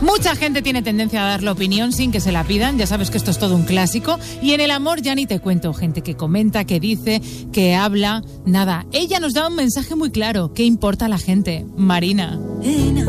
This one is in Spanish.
Mucha gente tiene tendencia a dar la opinión sin que se la pidan, ya sabes que esto es todo un clásico. Y en el amor ya ni te cuento, gente que comenta, que dice, que habla, nada. Ella nos da un mensaje muy claro, ¿qué importa a la gente? Marina.